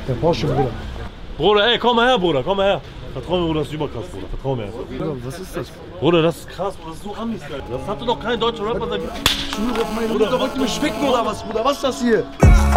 Der Porsche, Bruder. Bruder, ey, komm mal her, Bruder, komm mal her. Vertrau mir, Bruder, das ist überkrass, Bruder. Vertrau mir. Bruder, was ist das? Bruder, das ist krass, Bruder, das ist so Amis-Geil. Das hatte doch kein deutscher Rapper seit... Schwöre auf meine Mutter, wollt ihr mich ficken oder was, Bruder? Was ist das hier?